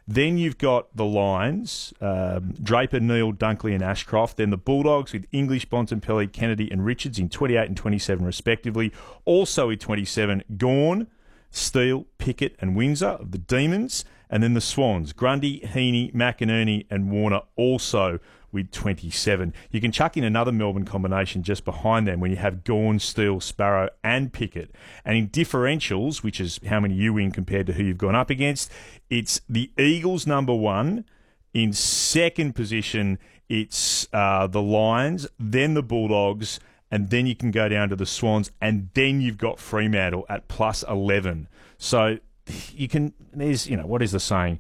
Then you've got the Lions, Draper, Neale, Dunkley and Ashcroft. Then the Bulldogs with English, Bontempelli, Kennedy and Richards in 28 and 27 respectively. Also in 27, Gawn, Steele, Pickett and Windsor of the Demons. And then the Swans, Grundy, Heaney, McInerney and Warner also with 27. You can chuck in another Melbourne combination just behind them when you have Gawn, Steele, Sparrow and Pickett. And in differentials, which is how many you win compared to who you've gone up against, it's the Eagles number one. In second position, it's the Lions, then the Bulldogs, and then you can go down to the Swans, and then you've got Fremantle at plus 11. So you can, there's, what is the saying?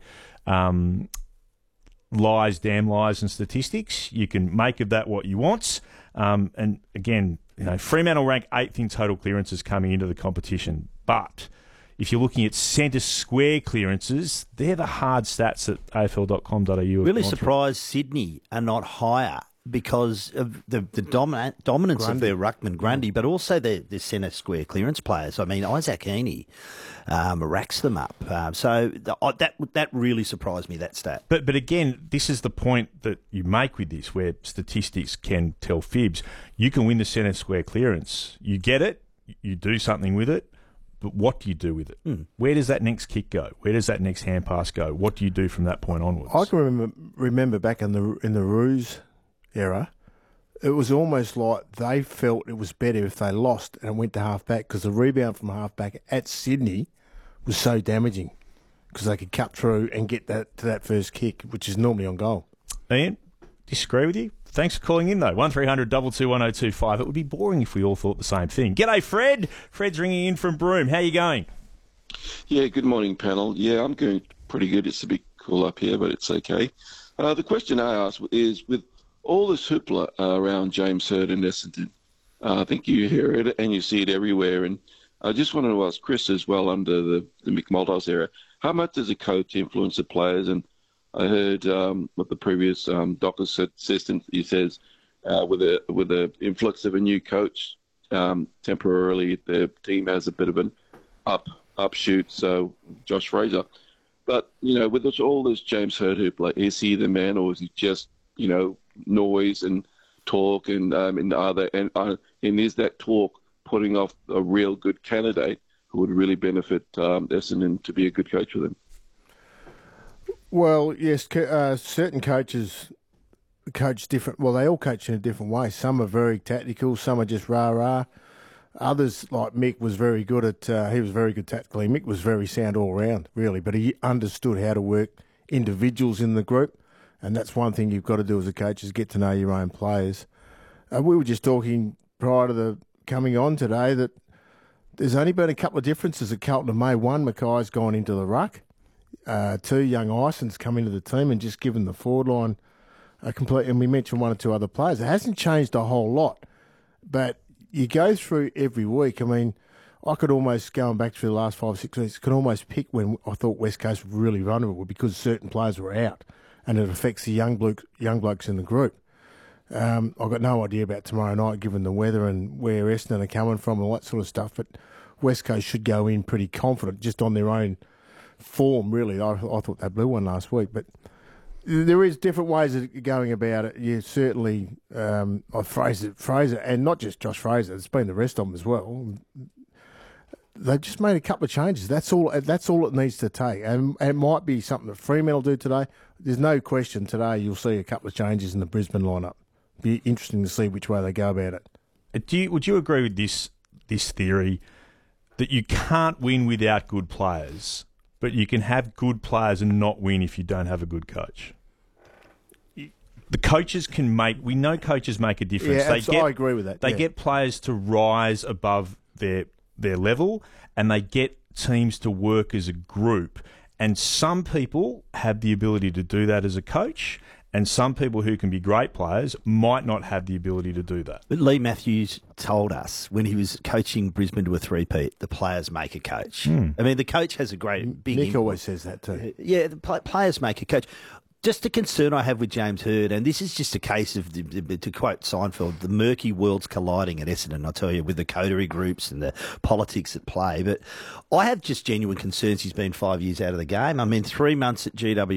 Lies, damn lies and statistics. You can make of that what you want. And again, Fremantle rank 8th in total clearances coming into the competition. But if you're looking at centre square clearances, they're the hard stats at afl.com.au. Really surprised Sydney are not higher because of the dominance Grundy. Of their ruckman Grundy, but also their centre square clearance players. I mean, Isaac Heaney racks them up. So that really surprised me, that stat. But again, this is the point that you make with this, where statistics can tell fibs. You can win the centre square clearance. You get it, you do something with it, but what do you do with it? Where does that next kick go? Where does that next hand pass go? What do you do from that point onwards? I can remember back in the Roos era, it was almost like they felt it was better if they lost and went to half-back, because the rebound from half-back at Sydney was so damaging because they could cut through and get to that first kick, which is normally on goal. Ian, disagree with you? Thanks for calling in, though. 1300 222 1025. It would be boring if we all thought the same thing. G'day, Fred. Fred's ringing in from Broome. How you going? Yeah, good morning, panel. Yeah, I'm going pretty good. It's a bit cool up here, but it's okay. The question I asked is, with all this hoopla around James Hird and Essendon, I think you hear it and you see it everywhere. And I just wanted to ask Chris as well, under the Mick Malthouse era, how much does a coach influence the players? And I heard what the previous doctor assistant, he says, with the influx of a new coach, temporarily the team has a bit of an upshoot. So Josh Fraser, but with all this James Hird hoopla, is he the man, or is he just noise and talk and is that talk putting off a real good candidate who would really benefit Essendon to be a good coach for them? Well, yes, certain coaches coach different. Well, they all coach in a different way. Some are very tactical, some are just rah-rah. Others, like Mick, was very good at. He was very good tactically. Mick was very sound all round, really, but he understood how to work individuals in the group. And that's one thing you've got to do as a coach, is get to know your own players. We were just talking prior to the coming on today that there's only been a couple of differences at Carlton and May. One, Mackay's gone into the ruck. Two, young Ison's come into the team and just given the forward line a complete. And we mentioned one or two other players. It hasn't changed a whole lot, but you go through every week. I mean, I could almost, going back through the last 5 or 6 weeks, could almost pick when I thought West Coast were really vulnerable because certain players were out. And it affects the young blokes in the group. I've got no idea about tomorrow night, given the weather and where Essendon are coming from and all that sort of stuff. But West Coast should go in pretty confident, just on their own form, really. I thought they blew one last week. But there is different ways of going about it. Yeah, certainly Fraser, and not just Josh Fraser, it's been the rest of them as well. They've just made a couple of changes. That's all it needs to take. And it might be something that Fremantle do today. There's no question today you'll see a couple of changes in the Brisbane lineup. Be interesting to see which way they go about it. Would you agree with this theory that you can't win without good players, but you can have good players and not win if you don't have a good coach? The coaches can make... We know coaches make a difference. Yeah, I agree with that. They get players to rise above their level, and they get teams to work as a group. And some people have the ability to do that as a coach, and some people who can be great players might not have the ability to do that. But Lee Matthews told us when he was coaching Brisbane to a three-peat, the players make a coach. I mean, the coach has a great big... Nick always says that too. Yeah, the players make a coach. Just a concern I have with James Hird, and this is just a case of, to quote Seinfeld, the murky worlds colliding at Essendon, I tell you, with the coterie groups and the politics at play. But I have just genuine concerns he's been 5 years out of the game. I mean, 3 months at GW